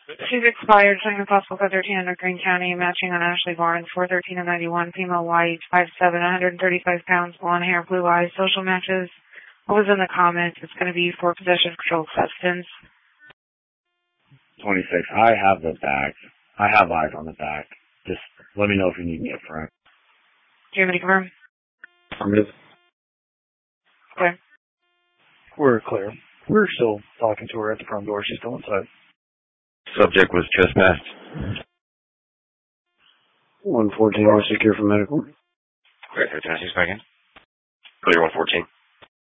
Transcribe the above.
She's expired, showing the possible code 1300 Green County, matching on Ashley Barnes, 413 of 91, female white, 5'7", 135 pounds, blonde hair, blue eyes, social matches. What was in the comments? It's going to be for possession of controlled substance. 26. I have the back. I have eyes on the back. Just let me know if you need me up front. Do you have any confirm? Affirmative. Okay. We're clear. We're still talking to her at the front door. She's still inside. Subject was trespassed. 114 was secure for medical. Great, 13 seconds. Clear 114.